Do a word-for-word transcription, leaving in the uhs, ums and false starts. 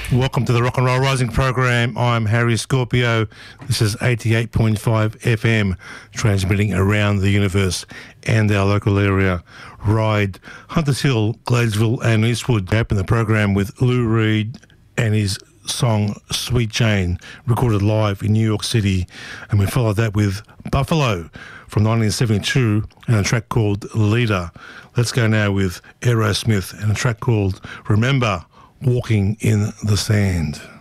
Welcome to the Rock and Roll Rising program. I'm Harry Scorpio. This is eighty-eight point five F M, transmitting around the universe and our local area. Ride Hunters Hill, Gladesville and Eastwood. We open the program with Lou Reed and his song Sweet Jane, recorded live in New York City. And we followed that with Buffalo from nineteen seventy-two and a track called Leader. Let's go now with Aerosmith and a track called Remember Walking in the Sand.